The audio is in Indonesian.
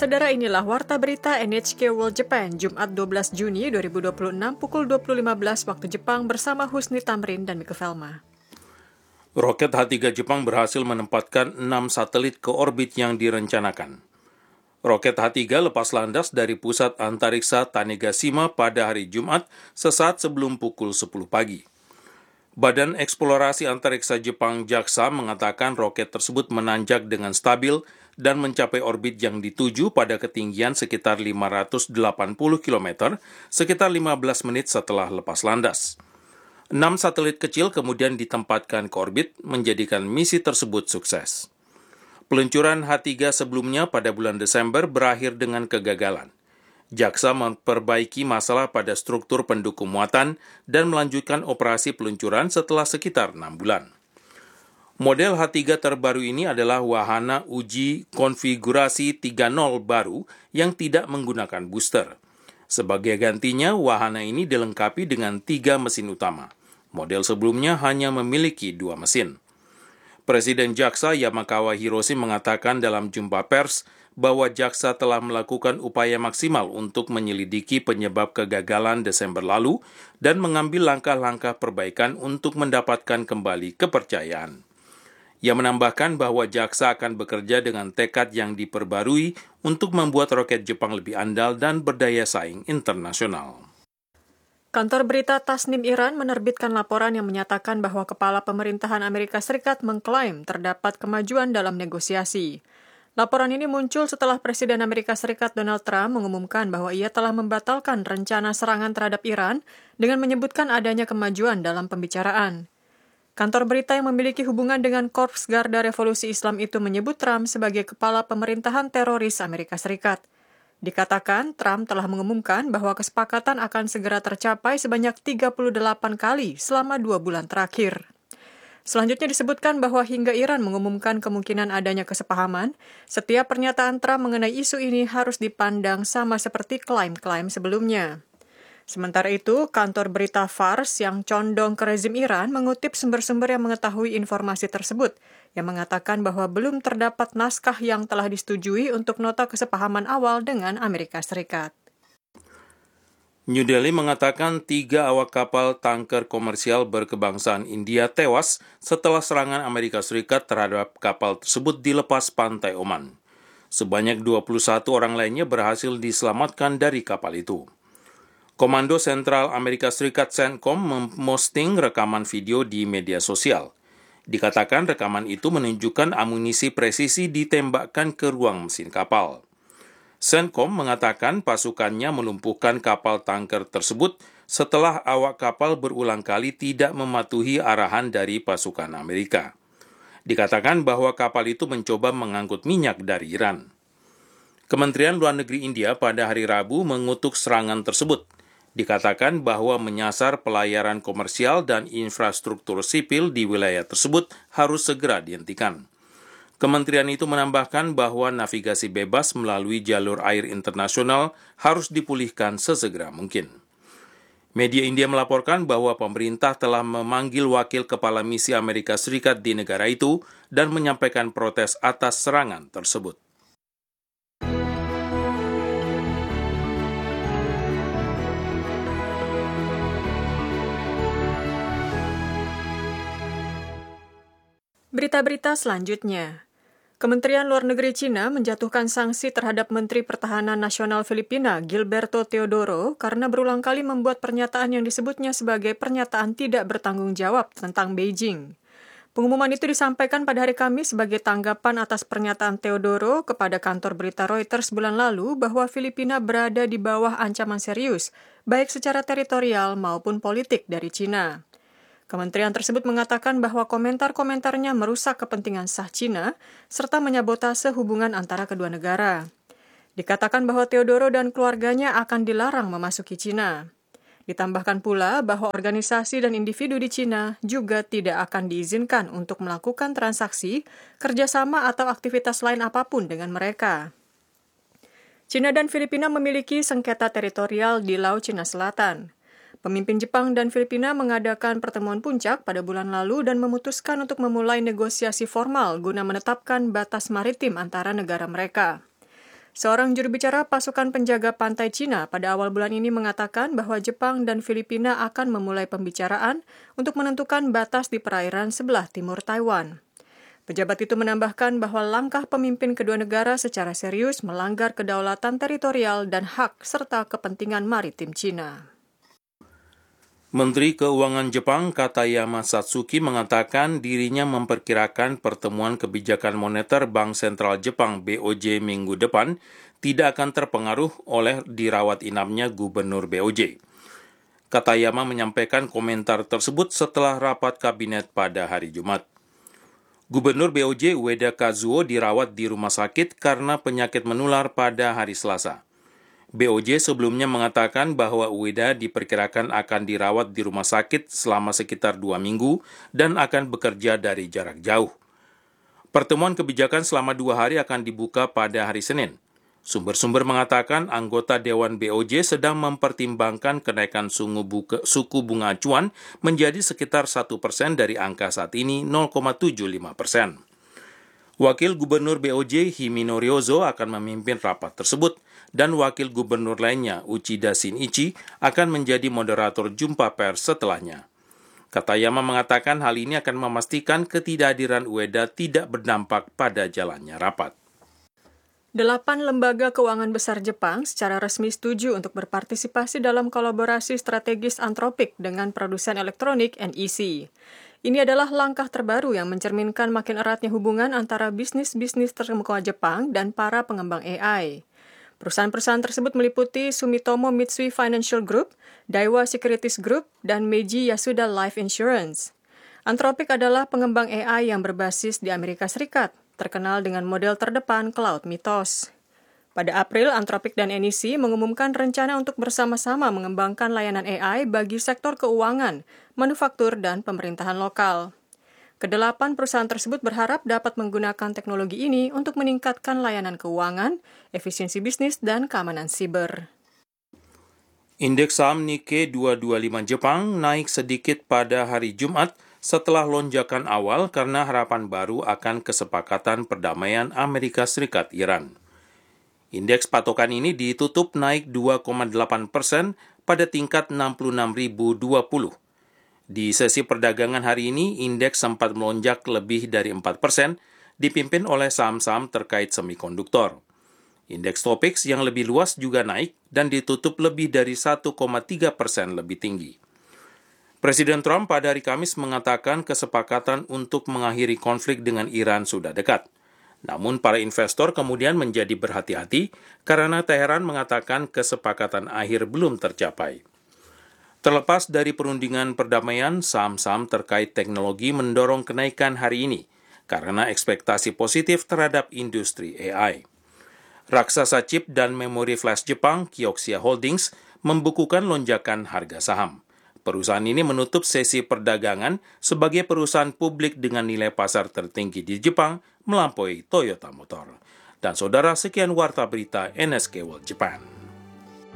Saudara, inilah Warta Berita NHK World Japan, Jumat 12 Juni 2026 pukul 20.15 waktu Jepang bersama Husni Tamrin dan Mika Velma. Roket H3 Jepang berhasil menempatkan 6 satelit ke orbit yang direncanakan. Roket H3 lepas landas dari pusat antariksa Tanegashima pada hari Jumat sesaat sebelum pukul 10 pagi. Badan Eksplorasi Antariksa Jepang JAXA mengatakan roket tersebut menanjak dengan stabil dan mencapai orbit yang dituju pada ketinggian sekitar 580 km sekitar 15 menit setelah lepas landas. 6 satelit kecil kemudian ditempatkan ke orbit, menjadikan misi tersebut sukses. Peluncuran H3 sebelumnya pada bulan Desember berakhir dengan kegagalan. JAXA memperbaiki masalah pada struktur pendukung muatan dan melanjutkan operasi peluncuran setelah sekitar 6 bulan. Model H3 terbaru ini adalah wahana uji konfigurasi 3.0 baru yang tidak menggunakan booster. Sebagai gantinya, wahana ini dilengkapi dengan 3 mesin utama. Model sebelumnya hanya memiliki 2 mesin. Presiden JAXA Yamakawa Hiroshi mengatakan dalam jumpa pers bahwa JAXA telah melakukan upaya maksimal untuk menyelidiki penyebab kegagalan Desember lalu dan mengambil langkah-langkah perbaikan untuk mendapatkan kembali kepercayaan. Ia menambahkan bahwa JAXA akan bekerja dengan tekad yang diperbarui untuk membuat roket Jepang lebih andal dan berdaya saing internasional. Kantor berita Tasnim Iran menerbitkan laporan yang menyatakan bahwa kepala pemerintahan Amerika Serikat mengklaim terdapat kemajuan dalam negosiasi. Laporan ini muncul setelah Presiden Amerika Serikat Donald Trump mengumumkan bahwa ia telah membatalkan rencana serangan terhadap Iran dengan menyebutkan adanya kemajuan dalam pembicaraan. Kantor berita yang memiliki hubungan dengan Korps Garda Revolusi Islam itu menyebut Trump sebagai kepala pemerintahan teroris Amerika Serikat. Dikatakan, Trump telah mengumumkan bahwa kesepakatan akan segera tercapai sebanyak 38 kali selama 2 bulan terakhir. Selanjutnya disebutkan bahwa hingga Iran mengumumkan kemungkinan adanya kesepahaman, setiap pernyataan Trump mengenai isu ini harus dipandang sama seperti klaim-klaim sebelumnya. Sementara itu, kantor berita Fars yang condong ke rezim Iran mengutip sumber-sumber yang mengetahui informasi tersebut, yang mengatakan bahwa belum terdapat naskah yang telah disetujui untuk nota kesepahaman awal dengan Amerika Serikat. New Delhi mengatakan 3 awak kapal tanker komersial berkebangsaan India tewas setelah serangan Amerika Serikat terhadap kapal tersebut di lepas pantai Oman. Sebanyak 21 orang lainnya berhasil diselamatkan dari kapal itu. Komando Sentral Amerika Serikat CENTCOM memposting rekaman video di media sosial. Dikatakan rekaman itu menunjukkan amunisi presisi ditembakkan ke ruang mesin kapal. CENTCOM mengatakan pasukannya melumpuhkan kapal tanker tersebut setelah awak kapal berulang kali tidak mematuhi arahan dari pasukan Amerika. Dikatakan bahwa kapal itu mencoba mengangkut minyak dari Iran. Kementerian Luar Negeri India pada hari Rabu mengutuk serangan tersebut. Dikatakan bahwa menyasar pelayaran komersial dan infrastruktur sipil di wilayah tersebut harus segera dihentikan. Kementerian itu menambahkan bahwa navigasi bebas melalui jalur air internasional harus dipulihkan sesegera mungkin. Media India melaporkan bahwa pemerintah telah memanggil wakil kepala misi Amerika Serikat di negara itu dan menyampaikan protes atas serangan tersebut. Berita-berita selanjutnya. Kementerian Luar Negeri Cina menjatuhkan sanksi terhadap Menteri Pertahanan Nasional Filipina, Gilberto Teodoro, karena berulang kali membuat pernyataan yang disebutnya sebagai pernyataan tidak bertanggung jawab tentang Beijing. Pengumuman itu disampaikan pada hari Kamis sebagai tanggapan atas pernyataan Teodoro kepada kantor berita Reuters bulan lalu bahwa Filipina berada di bawah ancaman serius, baik secara teritorial maupun politik dari Cina. Kementerian tersebut mengatakan bahwa komentar-komentarnya merusak kepentingan sah Cina serta menyabotase hubungan antara kedua negara. Dikatakan bahwa Teodoro dan keluarganya akan dilarang memasuki Cina. Ditambahkan pula bahwa organisasi dan individu di Cina juga tidak akan diizinkan untuk melakukan transaksi, kerjasama atau aktivitas lain apapun dengan mereka. Cina dan Filipina memiliki sengketa teritorial di Laut Cina Selatan. Pemimpin Jepang dan Filipina mengadakan pertemuan puncak pada bulan lalu dan memutuskan untuk memulai negosiasi formal guna menetapkan batas maritim antara negara mereka. Seorang juru bicara pasukan penjaga pantai Cina pada awal bulan ini mengatakan bahwa Jepang dan Filipina akan memulai pembicaraan untuk menentukan batas di perairan sebelah timur Taiwan. Pejabat itu menambahkan bahwa langkah pemimpin kedua negara secara serius melanggar kedaulatan teritorial dan hak serta kepentingan maritim Cina. Menteri Keuangan Jepang Katayama Satsuki mengatakan dirinya memperkirakan pertemuan kebijakan moneter Bank Sentral Jepang BOJ minggu depan tidak akan terpengaruh oleh dirawat inapnya Gubernur BOJ. Katayama menyampaikan komentar tersebut setelah rapat kabinet pada hari Jumat. Gubernur BOJ Ueda Kazuo dirawat di rumah sakit karena penyakit menular pada hari Selasa. BOJ sebelumnya mengatakan bahwa Ueda diperkirakan akan dirawat di rumah sakit selama sekitar 2 minggu dan akan bekerja dari jarak jauh. Pertemuan kebijakan selama 2 hari akan dibuka pada hari Senin. Sumber-sumber mengatakan anggota Dewan BOJ sedang mempertimbangkan kenaikan suku bunga acuan menjadi sekitar 1% dari angka saat ini 0,75%. Wakil Gubernur BOJ Himino Ryozo akan memimpin rapat tersebut dan Wakil Gubernur lainnya Uchida Shinichi akan menjadi moderator jumpa pers setelahnya. Katayama mengatakan hal ini akan memastikan ketidakhadiran Ueda tidak berdampak pada jalannya rapat. 8 lembaga keuangan besar Jepang secara resmi setuju untuk berpartisipasi dalam kolaborasi strategis Anthropic dengan produsen elektronik NEC. Ini adalah langkah terbaru yang mencerminkan makin eratnya hubungan antara bisnis-bisnis terkemuka Jepang dan para pengembang AI. Perusahaan-perusahaan tersebut meliputi Sumitomo Mitsui Financial Group, Daiwa Securities Group, dan Meiji Yasuda Life Insurance. Anthropic adalah pengembang AI yang berbasis di Amerika Serikat, terkenal dengan model terdepan Cloud Mythos. Pada April, Anthropic dan NEC mengumumkan rencana untuk bersama-sama mengembangkan layanan AI bagi sektor keuangan, manufaktur, dan pemerintahan lokal. Kedelapan perusahaan tersebut berharap dapat menggunakan teknologi ini untuk meningkatkan layanan keuangan, efisiensi bisnis, dan keamanan siber. Indeks saham Nikkei 225 Jepang naik sedikit pada hari Jumat setelah lonjakan awal karena harapan baru akan kesepakatan perdamaian Amerika Serikat-Iran. Indeks patokan ini ditutup naik 2,8% pada tingkat 66.020. Di sesi perdagangan hari ini, indeks sempat melonjak lebih dari 4%, dipimpin oleh saham-saham terkait semikonduktor. Indeks Topix yang lebih luas juga naik dan ditutup lebih dari 1,3% lebih tinggi. Presiden Trump pada hari Kamis mengatakan kesepakatan untuk mengakhiri konflik dengan Iran sudah dekat. Namun para investor kemudian menjadi berhati-hati karena Teheran mengatakan kesepakatan akhir belum tercapai. Terlepas dari perundingan perdamaian, saham-saham terkait teknologi mendorong kenaikan hari ini karena ekspektasi positif terhadap industri AI. Raksasa chip dan memori flash Jepang, Kioxia Holdings, membukukan lonjakan harga saham. Perusahaan ini menutup sesi perdagangan sebagai perusahaan publik dengan nilai pasar tertinggi di Jepang melampaui Toyota Motor. Dan saudara, sekian warta berita NSK World Japan.